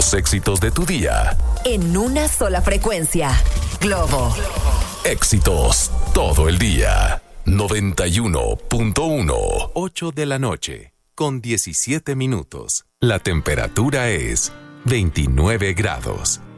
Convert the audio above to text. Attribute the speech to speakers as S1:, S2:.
S1: Los éxitos de tu día.
S2: En una sola frecuencia. Globo.
S1: Éxitos todo el día. 91.1. 8 de la noche, con 17 minutos. La temperatura es 29 grados.